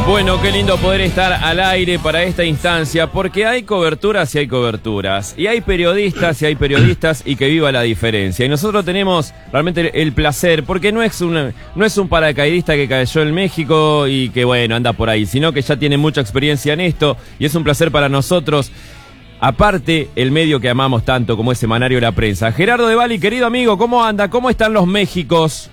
Bueno, qué lindo poder estar al aire para esta instancia, porque hay coberturas y hay coberturas, y hay periodistas y hay periodistas, y que viva la diferencia. Y nosotros tenemos realmente el placer, porque no es un paracaidista que cayó en México y que bueno, anda por ahí, sino que ya tiene mucha experiencia en esto, y es un placer para nosotros. Aparte, el medio que amamos tanto como es Semanario La Prensa. Gerardo de Bali, querido amigo, ¿cómo anda? ¿Cómo están los Méxicos?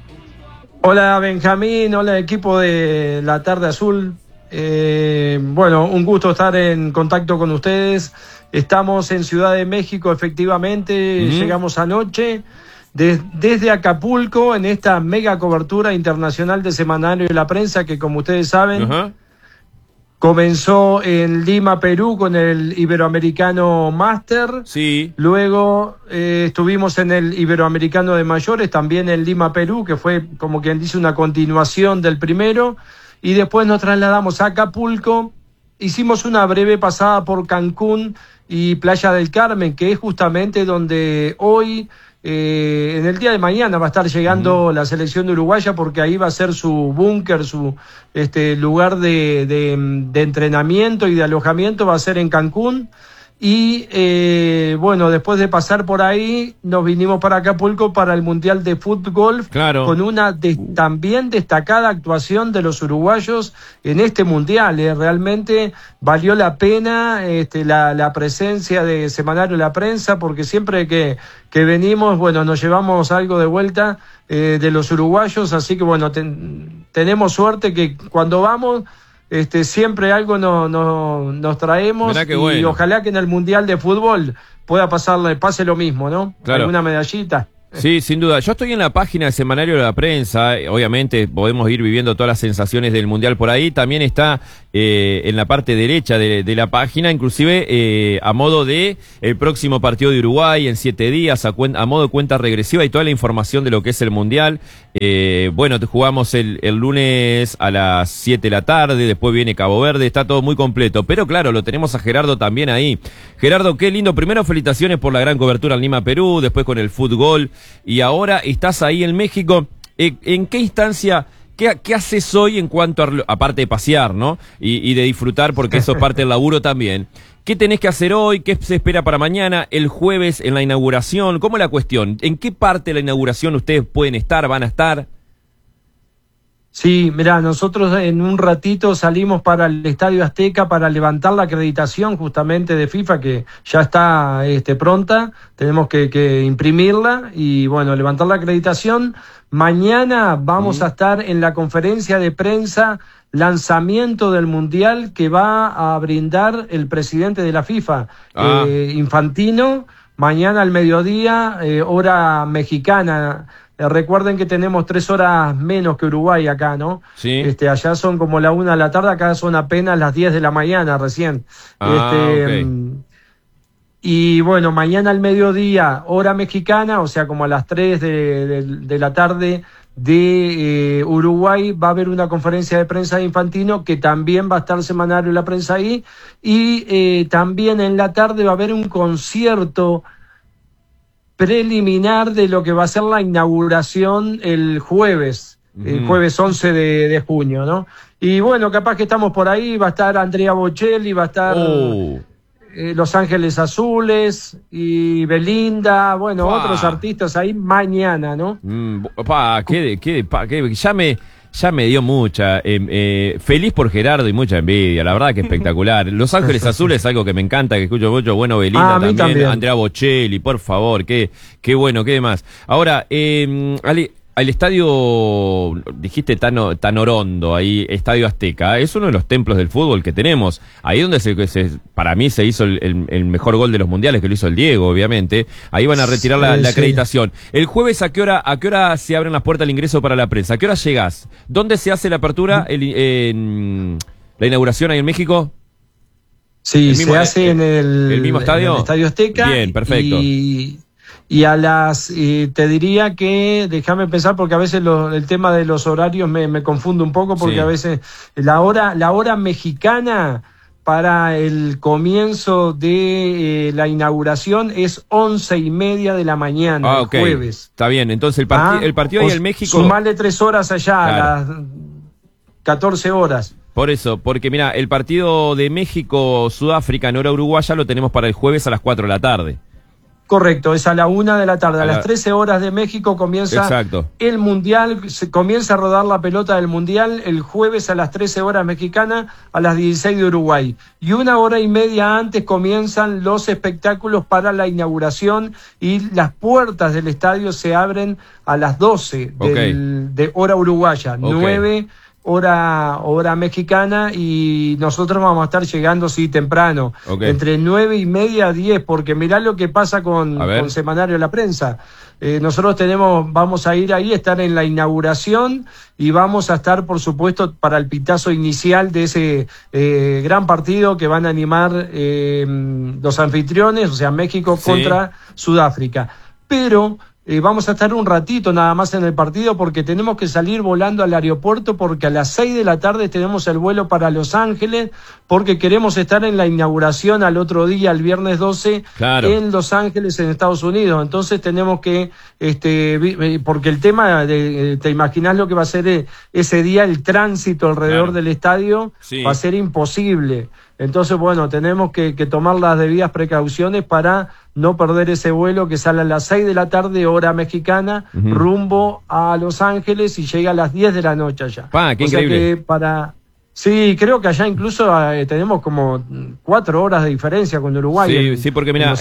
Hola Benjamín, hola equipo de La Tarde Azul. Bueno, un gusto estar en contacto con ustedes. Estamos en Ciudad de México, efectivamente, llegamos anoche desde Acapulco en esta mega cobertura internacional de Semanario La Prensa que, como ustedes saben, comenzó en Lima, Perú, con el Iberoamericano Master. Sí. Luego estuvimos en el Iberoamericano de Mayores, también en Lima, Perú, que fue, como quien dice, una continuación del primero. Y después nos trasladamos a Acapulco. Hicimos una breve pasada por Cancún y Playa del Carmen, que es justamente donde hoy, en el día de mañana, va a estar llegando la selección uruguaya, porque ahí va a ser su búnker, su lugar de entrenamiento y de alojamiento, va a ser en Cancún. Y bueno, después de pasar por ahí, nos vinimos para Acapulco para el Mundial de Fútbol, claro, con una también destacada actuación de los uruguayos en este Mundial. Realmente valió la pena la presencia de Semanario La Prensa, porque siempre que venimos, bueno, nos llevamos algo de vuelta de los uruguayos, así que bueno, tenemos suerte que cuando vamos, siempre algo nos traemos. Mirá qué bueno. Y ojalá que en el Mundial de Fútbol pase lo mismo, ¿no? Claro. Alguna medallita. Sí, sin duda. Yo estoy en la página de Semanario de la Prensa. Obviamente podemos ir viviendo todas las sensaciones del Mundial por ahí. También está en la parte derecha de la página, inclusive a modo de el próximo partido de Uruguay en 7 días, a modo de cuenta regresiva, y toda la información de lo que es el Mundial. Bueno, jugamos el lunes a las 7 de la tarde, después viene Cabo Verde, está todo muy completo. Pero claro, lo tenemos a Gerardo también ahí. Gerardo, qué lindo. Primero, felicitaciones por la gran cobertura en Lima, Perú, después con el fútbol. Y ahora estás ahí en México. ¿En qué instancia, qué haces hoy en cuanto a, aparte de pasear, ¿no? Y de disfrutar, porque eso es parte del laburo también? ¿Qué tenés que hacer hoy? ¿Qué se espera para mañana? El jueves en la inauguración. ¿Cómo es la cuestión? ¿En qué parte de la inauguración ustedes pueden estar, van a estar? Sí, mirá, nosotros en un ratito salimos para el Estadio Azteca para levantar la acreditación justamente de FIFA, que ya está pronta. Tenemos que imprimirla y, bueno, levantar la acreditación. Mañana vamos a estar en la conferencia de prensa lanzamiento del Mundial que va a brindar el presidente de la FIFA, Infantino, mañana al mediodía, hora mexicana. Recuerden que tenemos 3 horas menos que Uruguay acá, ¿no? Sí. Allá son como la 1 de la tarde, acá son apenas las 10 de la mañana recién. Okay. Y bueno, mañana al mediodía, hora mexicana, o sea, como a las 3 de la tarde de Uruguay, va a haber una conferencia de prensa de Infantino, que también va a estar Semanario La Prensa ahí. Y también en la tarde va a haber un concierto preliminar de lo que va a ser la inauguración el jueves 11 de junio, ¿no? Y bueno, capaz que estamos por ahí, va a estar Andrea Bocelli, va a estar Los Ángeles Azules y Belinda, bueno, otros artistas ahí mañana, ¿no? Ya me dio mucha, feliz por Gerardo y mucha envidia, la verdad que espectacular. Los Ángeles Azules es algo que me encanta, que escucho mucho. Bueno, Belinda también, Andrea Bocelli, por favor, qué bueno, qué demás. Ahora, al estadio, dijiste tan orondo, ahí, Estadio Azteca, es uno de los templos del fútbol que tenemos. Ahí donde para mí se hizo el mejor gol de los mundiales, que lo hizo el Diego, obviamente. Ahí van a retirar la acreditación. El jueves, ¿a qué hora se abren las puertas al ingreso para la prensa? ¿A qué hora llegás? ¿Dónde se hace la apertura, la inauguración ahí en México? Sí, se hace en el mismo estadio. En el Estadio Azteca. Bien, perfecto. Y a te diría que, déjame pensar, porque a veces el tema de los horarios me confunde un poco, porque a veces la hora mexicana para el comienzo de la inauguración es 11:30 de la mañana, el jueves. Está bien, entonces el partido ahí en México. Sumale 3 horas allá, a las 14 horas. Por eso, porque mira, el partido de México-Sudáfrica en hora uruguaya lo tenemos para el jueves a las 4 de la tarde. Correcto, es a la 1 de la tarde. A las 13 horas de México comienza el Mundial, se comienza a rodar la pelota del Mundial el jueves a las 13 horas mexicanas, a las 16 de Uruguay. Y 1 hora y media antes comienzan los espectáculos para la inauguración y las puertas del estadio se abren a las 12 de hora uruguaya, 9 hora mexicana, y nosotros vamos a estar llegando, sí, temprano, entre 9:30 a 10, porque mirá lo que pasa con Semanario de la Prensa. Nosotros vamos a ir ahí, estar en la inauguración y vamos a estar, por supuesto, para el pitazo inicial de ese gran partido que van a animar los anfitriones, o sea, México contra Sudáfrica. Pero vamos a estar un ratito nada más en el partido porque tenemos que salir volando al aeropuerto porque a las 6 de la tarde tenemos el vuelo para Los Ángeles porque queremos estar en la inauguración al otro día, el viernes 12, en Los Ángeles, en Estados Unidos. Entonces tenemos que, porque el tema, te imaginás lo que va a ser ese día, el tránsito alrededor del estadio, va a ser imposible. Entonces, bueno, tenemos que tomar las debidas precauciones para no perder ese vuelo que sale a las 6 de la tarde, hora mexicana, rumbo a Los Ángeles y llega a las 10 de la noche allá. ¡Qué increíble! Sí, creo que allá incluso tenemos como 4 horas de diferencia con Uruguay. Sí, porque mira,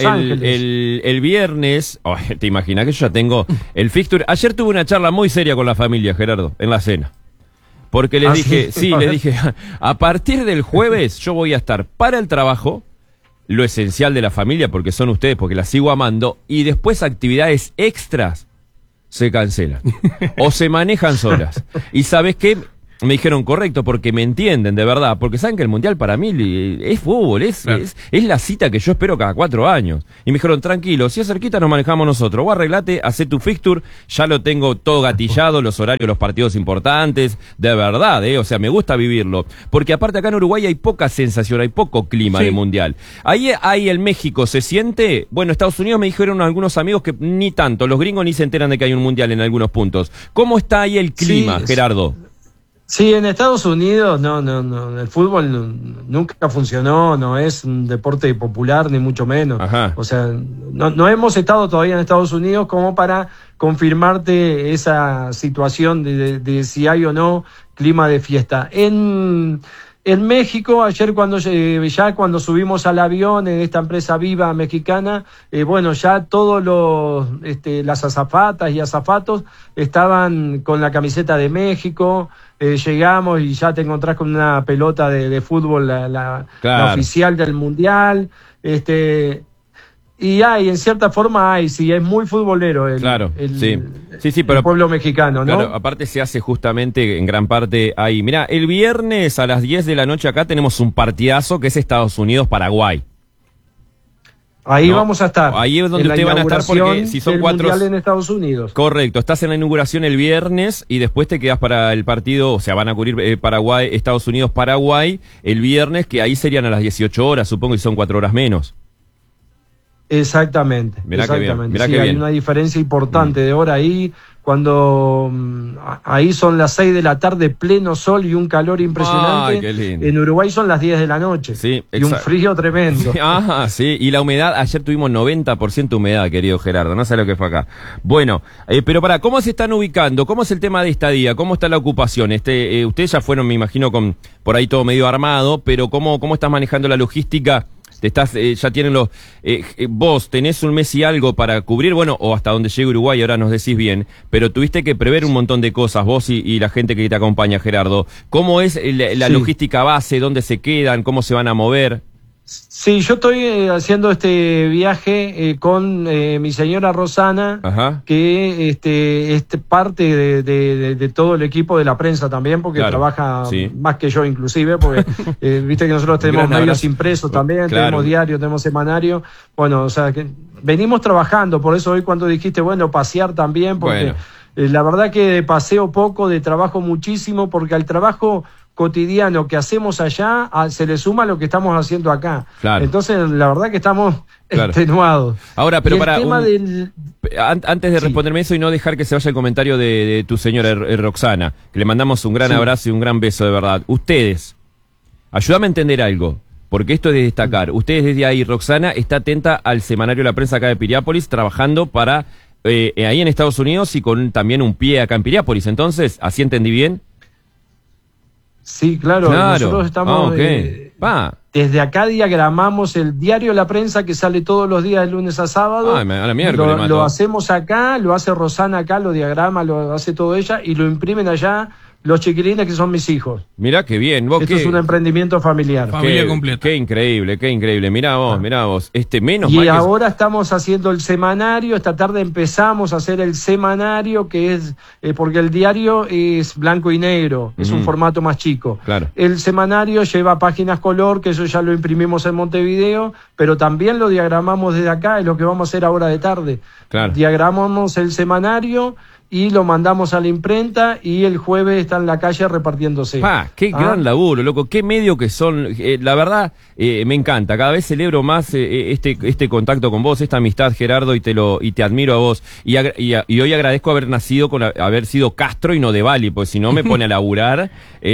el viernes, te imaginas que yo ya tengo el fixture. Ayer tuve una charla muy seria con la familia, Gerardo, en la cena. Porque les dije, a partir del jueves yo voy a estar para el trabajo, lo esencial de la familia, porque son ustedes, porque las sigo amando, y después actividades extras se cancelan o se manejan solas. Y ¿sabes qué? Me dijeron correcto, porque me entienden, de verdad, porque saben que el Mundial para mí es fútbol, es la cita que yo espero cada 4 años. Y me dijeron, tranquilo, si es cerquita nos manejamos nosotros, vos arreglate, hacé tu fixture, ya lo tengo todo gatillado, los horarios, los partidos importantes, de verdad, o sea, me gusta vivirlo. Porque aparte acá en Uruguay hay poca sensación, hay poco clima de Mundial. Ahí el México se siente, bueno, Estados Unidos me dijeron algunos amigos que ni tanto, los gringos ni se enteran de que hay un Mundial en algunos puntos. ¿Cómo está ahí el clima, Gerardo? Sí, en Estados Unidos no, el fútbol nunca funcionó, no es un deporte popular ni mucho menos. O sea, no hemos estado todavía en Estados Unidos como para confirmarte esa situación de si hay o no clima de fiesta. En México, ayer cuando subimos al avión en esta empresa Viva mexicana, bueno, ya todos las azafatas y azafatos estaban con la camiseta de México. Llegamos y ya te encontrás con una pelota de fútbol, la oficial del Mundial. Y en cierta forma sí, es muy futbolero el pueblo mexicano, ¿no? Claro, aparte se hace justamente en gran parte ahí. Mirá, el viernes a las 10 de la noche acá tenemos un partidazo que es Estados Unidos-Paraguay. Ahí vamos a estar. Ahí es donde ustedes van a estar porque si son 4... Mundial en Estados Unidos. Correcto, estás en la inauguración el viernes y después te quedas para el partido, o sea, van a cubrir Paraguay, Estados Unidos-Paraguay el viernes, que ahí serían a las 18 horas, supongo que son 4 horas menos. Exactamente. Mirá que bien. Hay una diferencia importante de hora ahí, cuando ahí son las 6 de la tarde, pleno sol y un calor impresionante. Ay, qué lindo. En Uruguay son las 10 de la noche. Sí, y un frío tremendo. Sí, y la humedad, ayer tuvimos 90% humedad, querido Gerardo, no sé lo que fue acá. Bueno, pero ¿cómo se están ubicando? ¿Cómo es el tema de estadía? ¿Cómo está la ocupación? Ustedes ya fueron, me imagino, con por ahí todo medio armado, pero ¿cómo estás manejando la logística? Ya tienen vos tenés un mes y algo para cubrir, bueno, o hasta donde llegue Uruguay, ahora nos decís bien, pero tuviste que prever un montón de cosas, vos y la gente que te acompaña, Gerardo. ¿Cómo es la logística base? ¿Dónde se quedan? ¿Cómo se van a mover? Sí, yo estoy haciendo este viaje con mi señora Rosana, que es parte de todo el equipo de la prensa también, porque trabaja más que yo inclusive, porque viste que nosotros tenemos medios impresos también, tenemos diario, tenemos semanario, bueno, o sea, que venimos trabajando, por eso hoy cuando dijiste, bueno, pasear también, porque la verdad que paseo poco, de trabajo muchísimo, porque al trabajo cotidiano que hacemos allá se le suma lo que estamos haciendo acá. Entonces, la verdad que estamos extenuados. Ahora, pero antes de responderme eso y no dejar que se vaya el comentario de tu señora Roxana, que le mandamos un gran abrazo y un gran beso, de verdad. Ustedes, ayúdame a entender algo, porque esto es de destacar. Ustedes desde ahí, Roxana, está atenta al semanario La Prensa acá de Piriápolis, trabajando para ahí en Estados Unidos y con también un pie acá en Piriápolis. Entonces, ¿así entendí bien? Sí, claro. Nosotros estamos... Desde acá diagramamos el diario La Prensa que sale todos los días de lunes a sábado. A la miércoles, lo hacemos acá, lo hace Rosana acá, lo diagrama, lo hace todo ella y lo imprimen allá los chiquilines que son mis hijos. Mirá qué bien. Esto es un emprendimiento familiar. Familia completa. Qué increíble. Mirá vos. Menos y mal ahora estamos haciendo el semanario. Esta tarde empezamos a hacer el semanario, que es porque el diario es blanco y negro, es un formato más chico. Claro. El semanario lleva páginas color, que eso ya lo imprimimos en Montevideo, pero también lo diagramamos desde acá, es lo que vamos a hacer ahora de tarde. Claro. Diagramamos el semanario y lo mandamos a la imprenta y el jueves está en la calle repartiéndose. Qué gran laburo, loco, qué medio que son. La verdad, me encanta. Cada vez celebro más este contacto con vos, esta amistad, Gerardo, y te admiro a vos. Y hoy agradezco haber nacido haber sido Castro y no de Bali, porque si no me pone a laburar.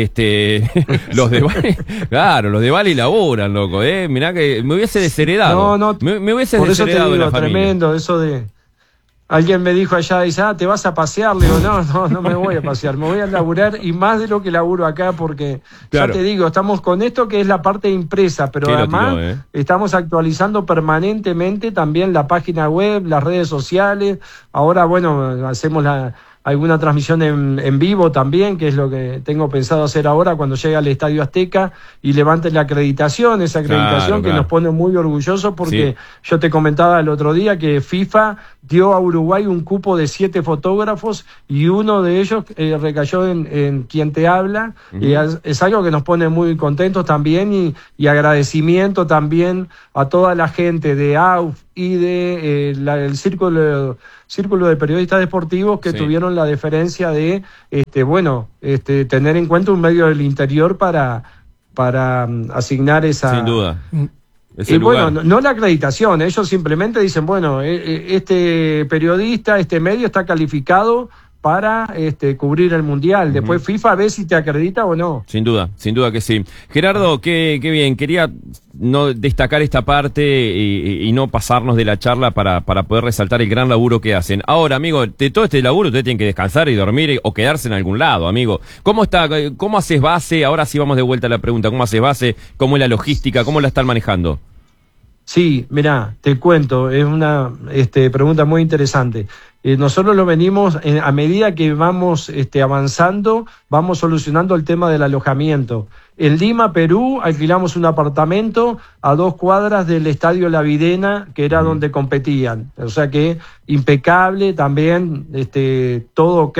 Los de Bali, claro, los de Bali laburan, loco. Mirá que me hubiese desheredado. Me hubiese desheredado de la familia. Tremendo, eso de... Alguien me dijo allá, dice, ¿te vas a pasear? Le digo, no me voy a pasear, me voy a laburar y más de lo que laburo acá porque, claro, ya te digo, estamos con esto que es la parte impresa, pero además estamos actualizando permanentemente también la página web, las redes sociales. Ahora, bueno, hacemos alguna transmisión en vivo también, que es lo que tengo pensado hacer ahora cuando llegue al Estadio Azteca y levante la acreditación, esa acreditación que nos pone muy orgullosos porque yo te comentaba el otro día que FIFA dio a Uruguay un cupo de 7 fotógrafos y uno de ellos recayó en quien te habla, y es algo que nos pone muy contentos también y agradecimiento también a toda la gente de AUF y de el círculo de periodistas deportivos que tuvieron la deferencia de tener en cuenta un medio del interior para asignar esa... Sin duda. Y bueno, no la acreditación, ellos simplemente dicen, bueno, este periodista, este medio está calificado para cubrir el Mundial. Después FIFA ve si te acredita o no. Sin duda que sí. Gerardo, qué bien. Quería no destacar esta parte y no pasarnos de la charla para poder resaltar el gran laburo que hacen. Ahora, amigo, de todo este laburo ustedes tienen que descansar y dormir o quedarse en algún lado, amigo. ¿Cómo haces base? Ahora sí vamos de vuelta a la pregunta. ¿Cómo haces base? ¿Cómo es la logística? ¿Cómo la están manejando? Sí, mirá, te cuento, es una pregunta muy interesante. Nosotros lo venimos, a medida que vamos avanzando, vamos solucionando el tema del alojamiento. En Lima, Perú, alquilamos un apartamento a 2 cuadras del Estadio La Videna, que era donde competían. O sea que impecable también, todo ok,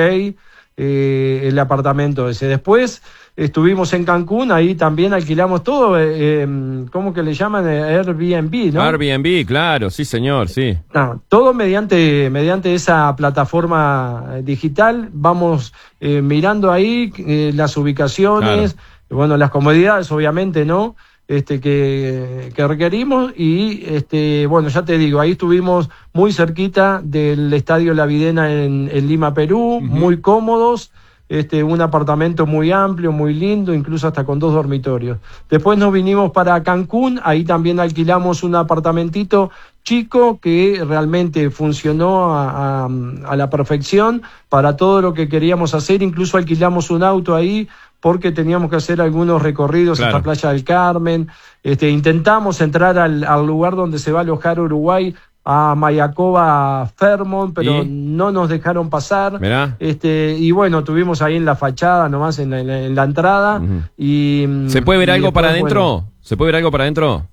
el apartamento ese. Después estuvimos en Cancún, ahí también alquilamos todo, ¿cómo que le llaman? Airbnb, ¿no? Airbnb, claro, sí señor, sí. Todo mediante esa plataforma digital, vamos mirando ahí las ubicaciones, bueno, las comodidades obviamente, ¿no? Que requerimos y bueno, ya te digo, ahí estuvimos muy cerquita del Estadio La Videna en Lima, Perú, muy cómodos. Un apartamento muy amplio, muy lindo, incluso hasta con 2 dormitorios. Después nos vinimos para Cancún, ahí también alquilamos un apartamentito chico que realmente funcionó a la perfección para todo lo que queríamos hacer, incluso alquilamos un auto ahí porque teníamos que hacer algunos recorridos hasta Playa del Carmen. Intentamos entrar al lugar donde se va a alojar Uruguay, a Mayacoba, Fairmont, pero no nos dejaron pasar. Mirá. Y bueno, tuvimos ahí en la fachada, nomás en la entrada. Y ¿se puede ver algo para adentro? Bueno, ¿se puede ver algo para adentro?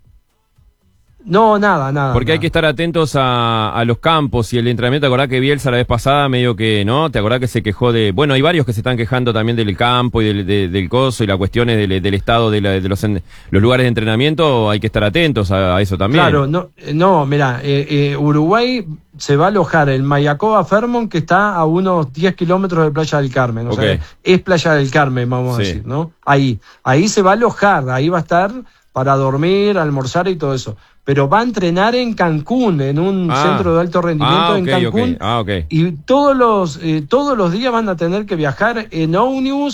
No, nada. Porque hay que estar atentos a los campos y el entrenamiento. ¿Te acordás que Bielsa la vez pasada medio que, ¿no? ¿Te acordás que se quejó de... Bueno, hay varios que se están quejando también del campo y del coso y las cuestiones del estado de los lugares de entrenamiento. Hay que estar atentos a eso también. Claro, no, mirá, Uruguay se va a alojar en Mayacoba, Fairmont, que está a unos 10 kilómetros de Playa del Carmen. O sea, es Playa del Carmen, vamos a decir, ¿no? Ahí se va a alojar, ahí va a estar para dormir, almorzar y todo eso. Pero va a entrenar en Cancún, en un centro de alto rendimiento en Cancún. Okay. Y todos los días van a tener que viajar en ómnibus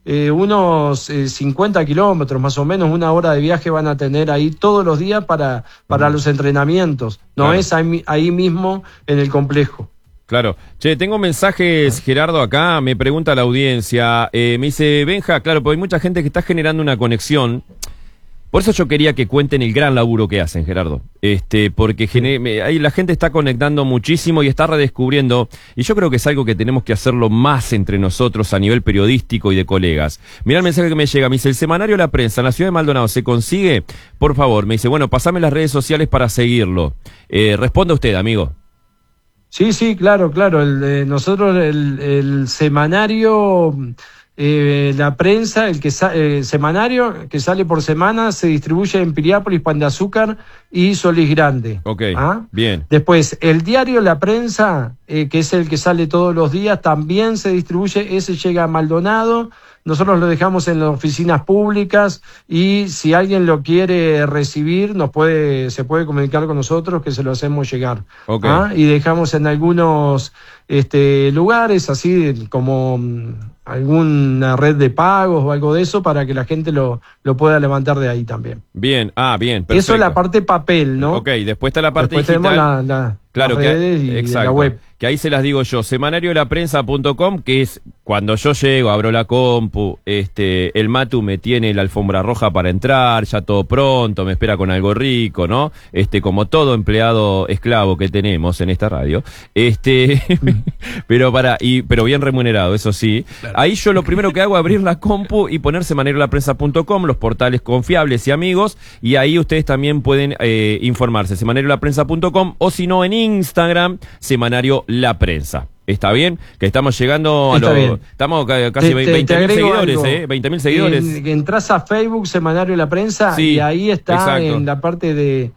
unos 50 kilómetros, más o menos, 1 hora de viaje van a tener ahí todos los días para los entrenamientos. No Claro. es ahí mismo en el complejo. Claro. Che, tengo mensajes, Gerardo, acá, me pregunta la audiencia, me dice, Benja, claro, porque hay mucha gente que está generando una conexión. Por eso yo quería que cuenten el gran laburo que hacen, Gerardo. Porque ahí la gente está conectando muchísimo y está redescubriendo, y yo creo que es algo que tenemos que hacerlo más entre nosotros a nivel periodístico y de colegas. Mirá el mensaje que me llega, me dice, el semanario La Prensa en la ciudad de Maldonado, ¿se consigue? Por favor, me dice, bueno, pasame las redes sociales para seguirlo. Responda usted, amigo. Sí, claro. Nosotros el semanario... La prensa, semanario que sale por semana, se distribuye en Piriápolis, Pan de Azúcar y Solís Grande. Ok, bien. Después, el diario La Prensa, que es el que sale todos los días, también se distribuye, ese llega a Maldonado. Nosotros lo dejamos en las oficinas públicas y si alguien lo quiere recibir, se puede comunicar con nosotros que se lo hacemos llegar. Okay. Y dejamos en algunos lugares, así como alguna red de pagos o algo de eso, para que la gente lo pueda levantar de ahí también. Bien, bien, perfecto. Eso es la parte papel, ¿no? Ok, después está la parte después digital. Tenemos claro, las redes y exacto, la web. Que ahí se las digo yo, semanariolaprensa.com, que es cuando yo llego, abro la compu, el Matu me tiene la alfombra roja para entrar, ya todo pronto, me espera con algo rico, ¿no? Como todo empleado esclavo que tenemos en esta radio, pero bien remunerado, eso sí. Claro. Ahí yo lo primero que hago es abrir la compu y poner semanariolaprensa.com, los portales confiables y amigos, y ahí ustedes también pueden informarse, semanariolaprensa.com, o si no en Instagram, Semanario La Prensa. ¿Está bien? Que estamos llegando a los... Estamos casi 20.000 seguidores, 20.000 seguidores. Entrás a Facebook, Semanario La Prensa, sí, y ahí está, exacto, en la parte de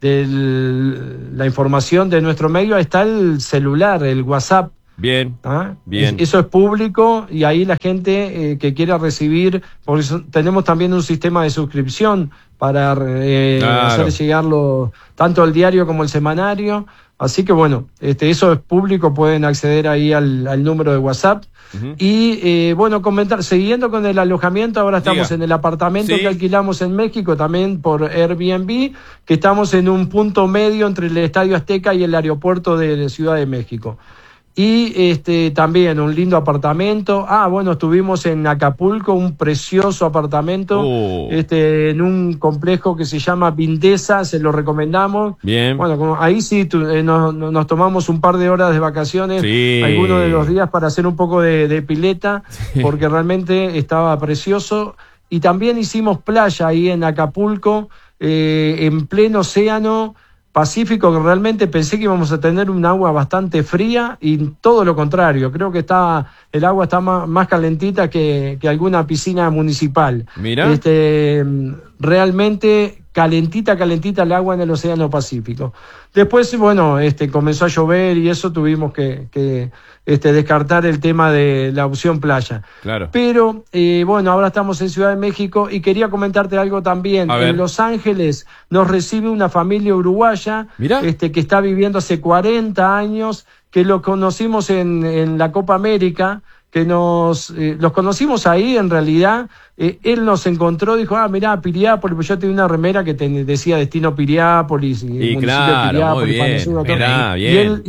la información de nuestro medio, está el celular, el WhatsApp. Bien, bien. Eso es público y ahí la gente que quiera recibir, porque tenemos también un sistema de suscripción para hacer llegarlo tanto el diario como el semanario. Así que bueno, eso es público, pueden acceder ahí al número de WhatsApp. Uh-huh. Y comentar, siguiendo con el alojamiento, ahora estamos en el apartamento que alquilamos en México, también por Airbnb, que estamos en un punto medio entre el Estadio Azteca y el aeropuerto de Ciudad de México. Y también un lindo apartamento. Estuvimos en Acapulco, un precioso apartamento, en un complejo que se llama Vindesa, se lo recomendamos. Bien. Bueno, ahí sí nos tomamos un par de horas de vacaciones, algunos de los días, para hacer un poco de pileta, porque realmente estaba precioso. Y también hicimos playa ahí en Acapulco, en pleno océano Pacífico, que realmente pensé que íbamos a tener un agua bastante fría, y todo lo contrario, creo que el agua está más calentita que alguna piscina municipal. Mira. Realmente calentita el agua en el Océano Pacífico. Después, comenzó a llover y eso tuvimos que descartar el tema de la opción playa. Claro. Pero, ahora estamos en Ciudad de México y quería comentarte algo también. En Los Ángeles nos recibe una familia uruguaya, que está viviendo hace 40 años, que lo conocimos en la Copa América, que los conocimos ahí en realidad. Él nos encontró, dijo, mirá, Piriápolis, pues yo tenía una remera que decía Destino Piriápolis, y claro, muy bien, bien.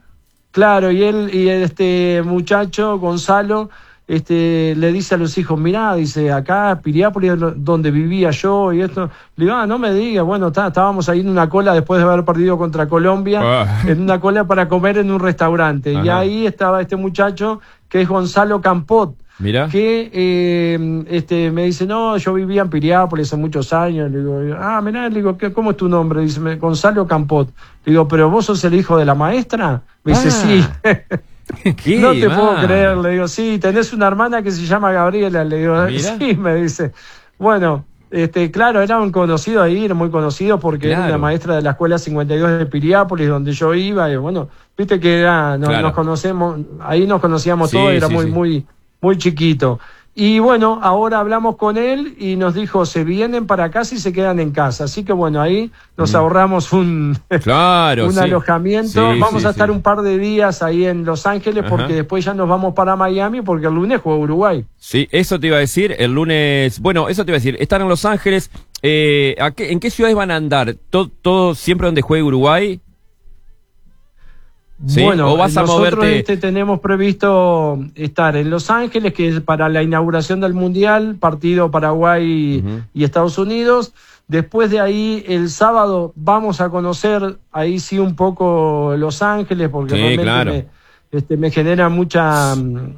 Y este muchacho, Gonzalo, le dice a los hijos, mirá, dice, acá Piriápolis es donde vivía yo, y esto. Le digo, no me digas, estábamos ahí en una cola después de haber perdido contra Colombia, en una cola para comer en un restaurante. Ajá. Y ahí estaba este muchacho, que es Gonzalo Campot. Mira. Que me dice, no, yo vivía en Piriápolis hace muchos años. Le digo, mirá, le digo, ¿cómo es tu nombre? Dice, Gonzalo Campot. Le digo, ¿pero vos sos el hijo de la maestra? Me dice, sí. No te puedo creer, le digo, sí, tenés una hermana que se llama Gabriela, le digo, sí, me dice. Bueno, claro, era un conocido ahí, era muy conocido porque era una maestra de la Escuela 52 de Piriápolis, donde yo iba, y viste que nos conocemos, ahí nos conocíamos todos, era muy chiquito. Y bueno, ahora hablamos con él y nos dijo, se vienen para casa y se quedan en casa. Así que bueno, ahí nos ahorramos un alojamiento. Vamos a estar un par de días ahí en Los Ángeles porque después ya nos vamos para Miami porque el lunes juega Uruguay. Sí, eso te iba a decir, el lunes, bueno, eso te iba a decir, están en Los Ángeles, ¿en qué ciudades van a andar? ¿Todo siempre donde juegue Uruguay? ¿Sí? Bueno, ¿O vas a nosotros moverte? tenemos previsto estar en Los Ángeles, que es para la inauguración del Mundial, partido Paraguay y Estados Unidos. Después de ahí, el sábado, vamos a conocer ahí sí un poco Los Ángeles, porque realmente me genera mucha...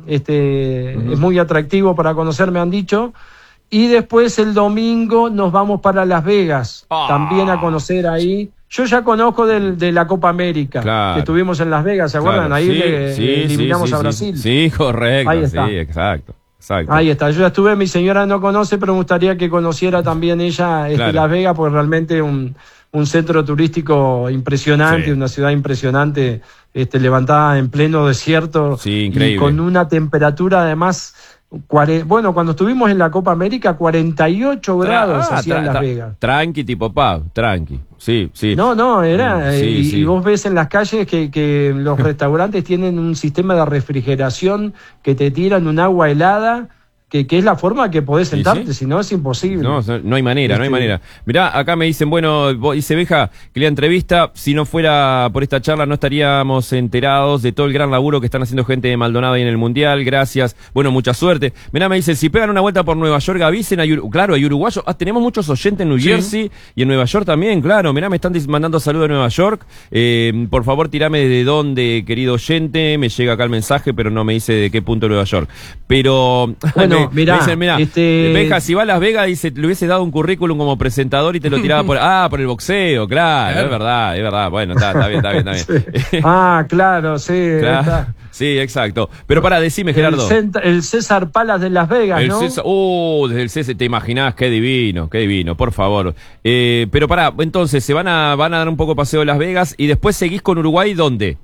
es muy atractivo para conocer, me han dicho. Y después el domingo nos vamos para Las Vegas, también a conocer ahí. Yo ya conozco de la Copa América, que estuvimos en Las Vegas, ¿se acuerdan? Ahí eliminamos a Brasil. Sí, correcto, ahí está. Sí, exacto. Ahí está, yo ya estuve, mi señora no conoce, pero me gustaría que conociera también ella Las Vegas, porque realmente un centro turístico impresionante, una ciudad impresionante, levantada en pleno desierto, increíble. Y con una temperatura además... Bueno, cuando estuvimos en la Copa América, 48 grados hacía en Las Vegas. Tranqui, tipo pub, tranqui. Sí. No, era... y vos ves en las calles que los restaurantes tienen un sistema de refrigeración que te tiran un agua helada, que es la forma que podés sentarte, si no es imposible. No hay manera, no hay manera. Mirá, acá me dicen, bueno, dice Beja, que la entrevista, si no fuera por esta charla, no estaríamos enterados de todo el gran laburo que están haciendo gente de Maldonado ahí en el Mundial, gracias, bueno, mucha suerte. Mirá, me dicen, si pegan una vuelta por Nueva York, avisen, claro, hay uruguayos, tenemos muchos oyentes en New Jersey y en Nueva York también, claro, mirá, me están mandando saludos de Nueva York, por favor, tirame de dónde, querido oyente, me llega acá el mensaje, pero no me dice de qué punto de Nueva York. Pero... Bueno, mirá, Benja, si va a Las Vegas, dice, le hubiese dado un currículum como presentador y te lo tiraba por el boxeo, claro, es verdad, bueno, está bien. Sí. Claro, sí. Claro. Sí, exacto. Pero pará, decime, Gerardo. El César Palace de Las Vegas, ¿no? Desde el César, te imaginás, qué divino, por favor. Pero pará, entonces, se van a dar un poco paseo de Las Vegas y después seguís con Uruguay, ¿dónde?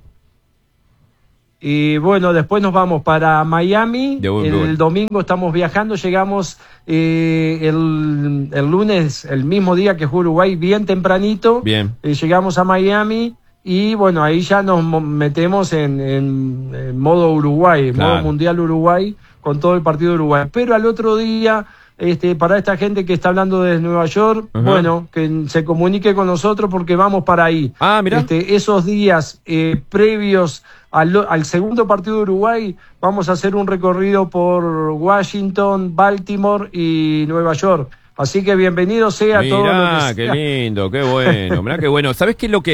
Y bueno, después nos vamos para Miami, el domingo estamos viajando, llegamos el lunes, el mismo día que fue Uruguay, bien tempranito, llegamos a Miami y bueno, ahí ya nos metemos en modo Uruguay, modo Mundial Uruguay, con todo el partido de Uruguay. Pero al otro día... para esta gente que está hablando desde Nueva York, bueno, que se comunique con nosotros porque vamos para ahí. Mirá. Esos días previos al segundo partido de Uruguay, vamos a hacer un recorrido por Washington, Baltimore y Nueva York. Así que bienvenido sea todo lo que sea. Qué lindo, qué bueno, mirá qué bueno. ¿Sabés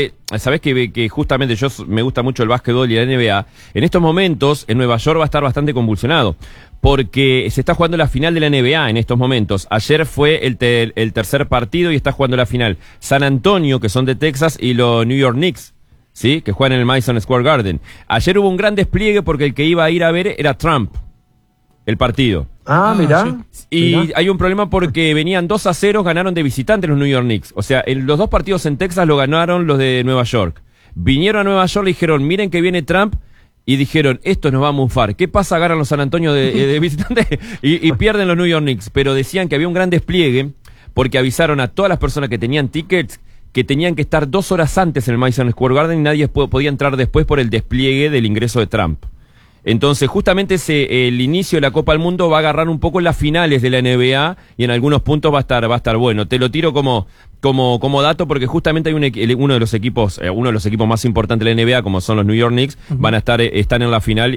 que justamente yo me gusta mucho el básquetbol y la NBA? En estos momentos, en Nueva York va a estar bastante convulsionado, porque se está jugando la final de la NBA en estos momentos. Ayer fue el tercer partido y está jugando la final San Antonio, que son de Texas, y los New York Knicks, ¿sí? Que juegan en el Madison Square Garden. Ayer hubo un gran despliegue porque el que iba a ir a ver era Trump, el partido. Mirá. Y hay un problema porque venían 2-0, ganaron de visitante los New York Knicks. O sea, los dos partidos en Texas lo ganaron los de Nueva York. Vinieron a Nueva York, le dijeron, miren que viene Trump, y dijeron, esto nos va a mufar. ¿Qué pasa? Ganan los San Antonio de visitante y pierden los New York Knicks. Pero decían que había un gran despliegue porque avisaron a todas las personas que tenían tickets que tenían que estar 2 horas antes en el Madison Square Garden y nadie podía entrar después por el despliegue del ingreso de Trump. Entonces, justamente el inicio de la Copa del Mundo va a agarrar un poco las finales de la NBA y en algunos puntos va a estar bueno. Te lo tiro como dato porque justamente hay uno de los equipos más importantes de la NBA, como son los New York Knicks, están en la final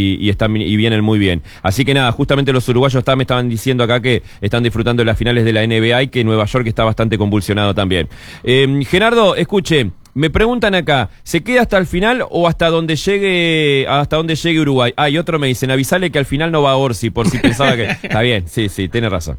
y vienen muy bien. Así que nada, justamente los uruguayos me estaban diciendo acá que están disfrutando de las finales de la NBA y que Nueva York está bastante convulsionado también. Gerardo, escuche. Me preguntan acá, ¿se queda hasta el final o hasta donde llegue Uruguay? Y otro me dicen, avisale que al final no va a Orsi, por si pensaba que... Está bien, sí, tiene razón.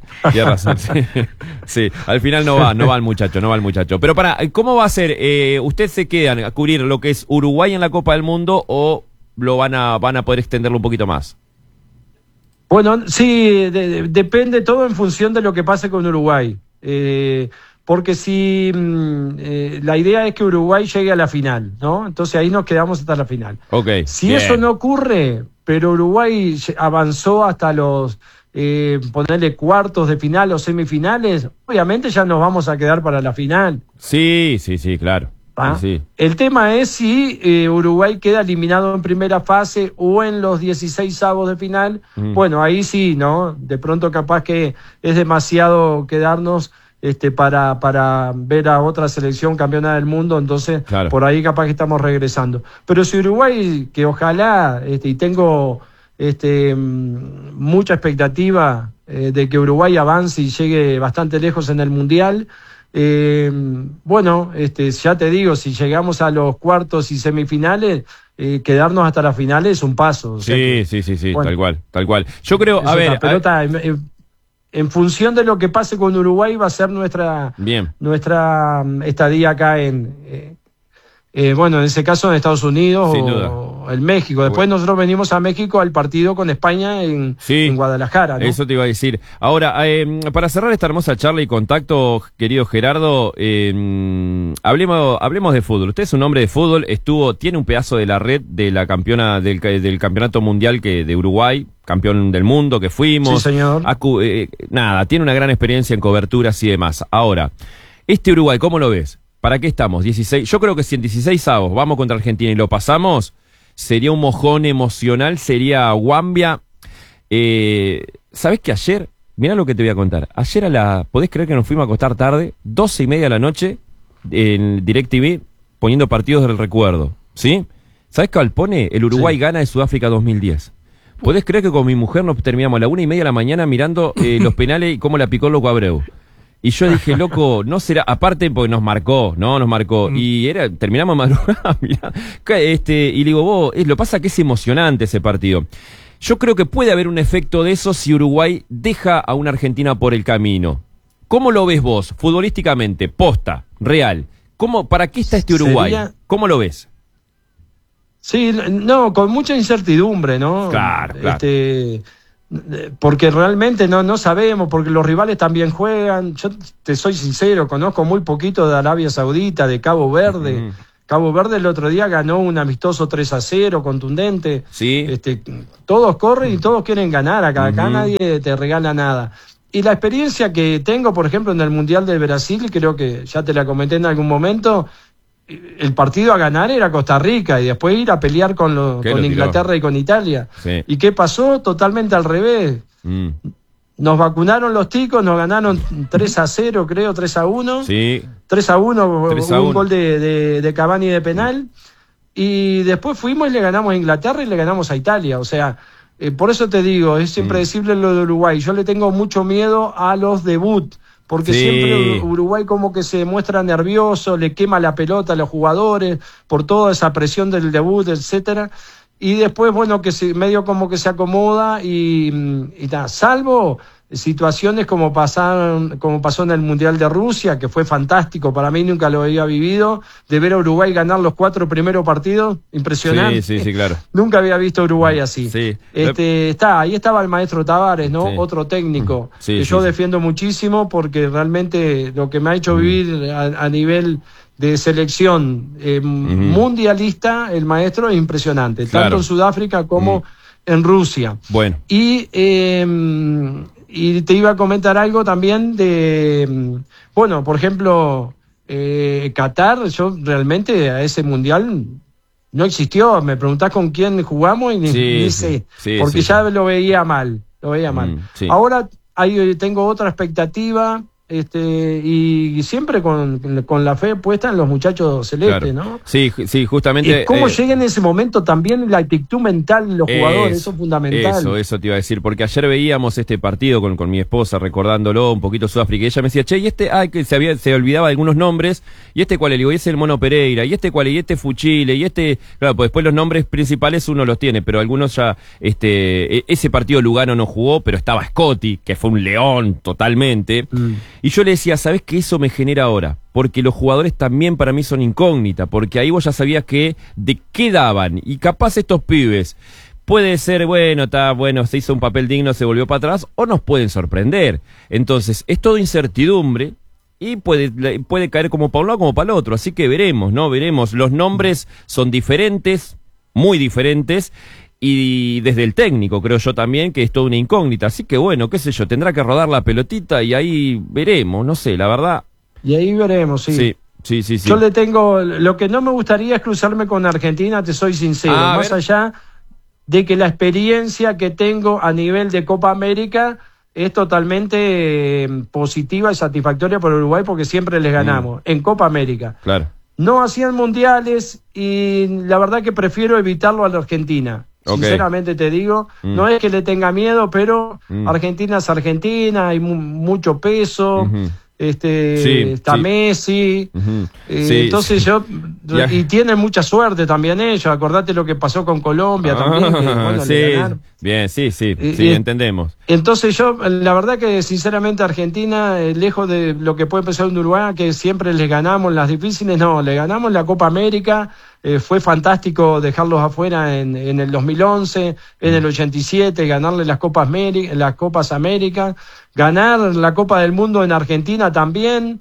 Sí, al final no va el muchacho. Pero ¿cómo va a ser? ¿Ustedes se quedan a cubrir lo que es Uruguay en la Copa del Mundo o lo van a poder extenderlo un poquito más? Bueno, sí, depende todo en función de lo que pase con Uruguay. Porque si la idea es que Uruguay llegue a la final, ¿no? Entonces ahí nos quedamos hasta la final. Okay, si eso no ocurre, pero Uruguay avanzó hasta los ponerle cuartos de final o semifinales, obviamente ya nos vamos a quedar para la final. Sí, claro. ¿Ah? Sí. El tema es si Uruguay queda eliminado en primera fase o en los 16avos de final. Bueno, ahí sí, ¿no? De pronto capaz que es demasiado quedarnos para ver a otra selección campeona del mundo, entonces claro, por ahí capaz que estamos regresando. Pero si Uruguay, que ojalá, y tengo mucha expectativa de que Uruguay avance y llegue bastante lejos en el Mundial. Bueno, ya te digo, si llegamos a los cuartos y semifinales, quedarnos hasta las finales es un paso. O sea sí, bueno, tal cual. Yo creo, a ver... pelota, en función de lo que pase con Uruguay va a ser nuestra estadía acá bueno, en ese caso en Estados Unidos o en México. Después nosotros venimos a México al partido con España en Guadalajara, ¿no? Eso te iba a decir. Ahora, para cerrar esta hermosa charla y contacto, querido Gerardo, hablemos de fútbol. Usted es un hombre de fútbol, tiene un pedazo de la red de la campeona del campeonato mundial de Uruguay, campeón del mundo que fuimos. Sí, señor. Tiene una gran experiencia en coberturas y demás. Ahora, Uruguay, ¿cómo lo ves? ¿Para qué estamos? 16. Yo creo que si en 16avos vamos contra Argentina y lo pasamos, sería un mojón emocional, sería Guambia. ¿Sabés que ayer? Mirá lo que te voy a contar. Ayer ¿podés creer que nos fuimos a acostar tarde? 12:30 de la noche en DirecTV, poniendo partidos del recuerdo, ¿sí? ¿Sabés que pone? El Uruguay gana de Sudáfrica 2010. ¿Podés creer que con mi mujer nos terminamos a la 1:30 de la mañana mirando los penales y cómo la picó Loco Abreu? Y yo dije, loco, no será, aparte porque nos marcó, y terminamos madrugada, mirá, y le digo, lo pasa que es emocionante ese partido. Yo creo que puede haber un efecto de eso si Uruguay deja a una Argentina por el camino. ¿Cómo lo ves vos, futbolísticamente, posta, real? ¿Para qué está Uruguay? ¿Cómo lo ves? Sí, no, con mucha incertidumbre, ¿no? Claro. Porque realmente no sabemos, porque los rivales también juegan. Yo te soy sincero, conozco muy poquito de Arabia Saudita, de Cabo Verde. Cabo Verde el otro día ganó un amistoso 3-0 contundente. Sí. Todos corren y todos quieren ganar acá nadie te regala nada. Y la experiencia que tengo, por ejemplo, en el Mundial de Brasil, creo que ya te la comenté en algún momento, el partido a ganar era Costa Rica y después ir a pelear con Inglaterra y con Italia. Sí. ¿Y qué pasó? Totalmente al revés. Nos vacunaron los ticos, nos ganaron 3-0, creo, 3-1. Sí. 3-1, un gol de Cavani de penal. Y después fuimos y le ganamos a Inglaterra y le ganamos a Italia. O sea, por eso te digo, es impredecible lo de Uruguay. Yo le tengo mucho miedo a los debut. Porque siempre Uruguay como que se muestra nervioso, le quema la pelota a los jugadores por toda esa presión del debut, etcétera. Y después, bueno, medio como que se acomoda y nada, salvo situaciones como pasó en el Mundial de Rusia, que fue fantástico, para mí nunca lo había vivido, de ver a Uruguay ganar los 4 primeros partidos, impresionante. Sí, claro. Nunca había visto a Uruguay así. Sí. Ahí estaba el maestro Tavares, ¿no? Otro técnico, que yo defiendo muchísimo porque realmente lo que me ha hecho vivir a nivel de selección mundialista, el maestro es impresionante, tanto en Sudáfrica como en Rusia. Bueno. Y te iba a comentar algo también bueno, por ejemplo, Qatar, yo realmente a ese mundial no existió. Me preguntás con quién jugamos y ni sé, porque ya lo veía mal. Ahora tengo otra expectativa. Y siempre con la fe puesta en los muchachos celestes, ¿no? Sí, justamente. Y cómo llega en ese momento también la actitud mental de los jugadores, eso es fundamental. Eso te iba a decir, porque ayer veíamos este partido con mi esposa, recordándolo un poquito Sudáfrica, y ella me decía, che, y que se olvidaba de algunos nombres, y cuál es, digo, y es el Mono Pereira, y cuál es, y Fuchile, y claro, pues después los nombres principales uno los tiene, pero algunos ya, ese partido Lugano no jugó, pero estaba Scotti, que fue un león totalmente. Y yo le decía, ¿sabés qué eso me genera ahora? Porque los jugadores también para mí son incógnita, porque ahí vos ya sabías de qué daban, y capaz estos pibes, puede ser, se hizo un papel digno, se volvió para atrás, o nos pueden sorprender. Entonces, es todo incertidumbre, y puede caer como para un lado como para el otro, así que veremos, ¿no? Veremos, los nombres son diferentes, muy diferentes, y desde el técnico, creo yo también, que es toda una incógnita. Así que bueno, qué sé yo, tendrá que rodar la pelotita y ahí veremos, no sé, la verdad. Y ahí veremos, sí. Sí. Yo le tengo, lo que no me gustaría es cruzarme con Argentina, te soy sincero, más allá de que la experiencia que tengo a nivel de Copa América es totalmente positiva y satisfactoria por Uruguay porque siempre les ganamos en Copa América. Claro. No hacían mundiales y la verdad que prefiero evitarlo a la Argentina. Sinceramente te digo, no es que le tenga miedo, pero Argentina es Argentina, hay mucho peso, está Messi, entonces yo, y tienen mucha suerte también ellos, acordate lo que pasó con Colombia también, que, bueno, le ganaron. Bien, sí, entendemos. Entonces yo, la verdad que sinceramente Argentina, lejos de lo que puede pensar un Uruguay, que siempre les ganamos las difíciles, no, le ganamos la Copa América, fue fantástico dejarlos afuera en el 2011, en el 87, ganarle las Copas América, ganar la Copa del Mundo en Argentina también,